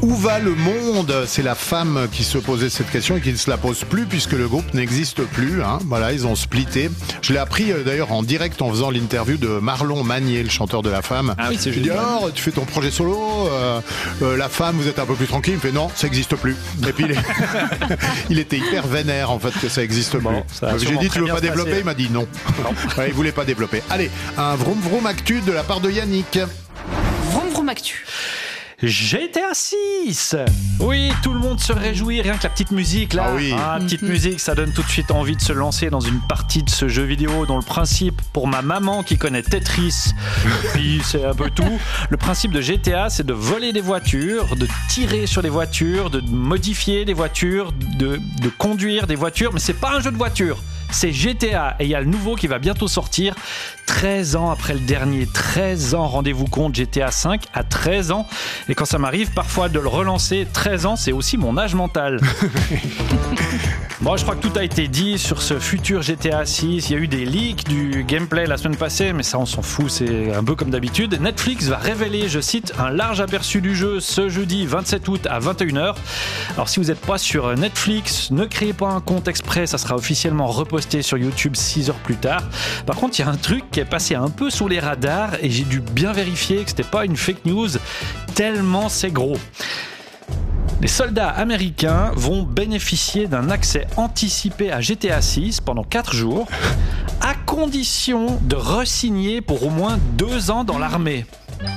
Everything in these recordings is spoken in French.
Où va le monde? C'est la femme qui se posait cette question et qui ne se la pose plus puisque le groupe n'existe plus. Hein. Voilà, ils ont splitté. Je l'ai appris d'ailleurs en direct en faisant l'interview de Marlon Magnier, le chanteur de La Femme. Ah oui, c'est juste. Je dis alors, tu fais ton projet solo, La Femme, vous êtes un peu plus tranquille. Il me fait non, ça n'existe plus. Et puis il était hyper vénère en fait que ça n'existe plus. J'ai dit tu veux pas développer? Il m'a dit non. Ouais, il voulait pas développer. Allez, un vroom vroom actu de la part de Yannick. Vroom vroom actu. GTA 6. Oui, tout le monde se réjouit, rien que la petite musique là. Ah oui. Petite musique, ça donne tout de suite envie de se lancer dans une partie de ce jeu vidéo dont le principe, pour ma maman qui connaît Tetris, puis c'est un peu tout, le principe de GTA, c'est de voler des voitures, de tirer sur des voitures, de modifier des voitures, de conduire des voitures, mais c'est pas un jeu de voiture. C'est GTA et il y a le nouveau qui va bientôt sortir 13 ans après le dernier. 13 ans, rendez-vous compte, GTA 5 à 13 ans. Et quand ça m'arrive parfois de le relancer, 13 ans, c'est aussi mon âge mental. Bon, je crois que tout a été dit sur ce futur GTA 6. Il y a eu des leaks du gameplay la semaine passée, mais ça on s'en fout, c'est un peu comme d'habitude. Netflix va révéler, je cite, un large aperçu du jeu ce jeudi 27 août à 21h. Alors si vous n'êtes pas sur Netflix, ne créez pas un compte exprès, ça sera officiellement reposté sur YouTube 6 heures plus tard. Par contre, il y a un truc qui est passé un peu sous les radars et j'ai dû bien vérifier que c'était pas une fake news, tellement c'est gros. Les soldats américains vont bénéficier d'un accès anticipé à GTA 6 pendant 4 jours, à condition de re-signer pour au moins 2 ans dans l'armée.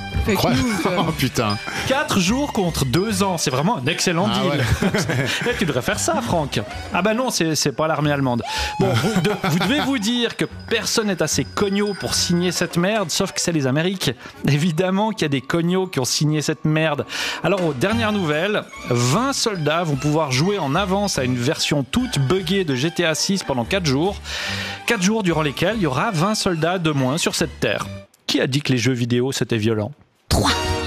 Oh putain. 4 jours contre 2 ans, c'est vraiment un excellent deal. Ouais. Tu devrais faire ça, Franck. Ah bah non, c'est pas l'armée allemande. Bon, vous devez vous dire que personne n'est assez cogno pour signer cette merde, sauf que c'est les Amériques. Évidemment qu'il y a des cognos qui ont signé cette merde. Alors, aux dernières nouvelles, 20 soldats vont pouvoir jouer en avance à une version toute buggée de GTA 6 pendant 4 jours. 4 jours durant lesquels il y aura 20 soldats de moins sur cette terre. Qui a dit que les jeux vidéo c'était violent ?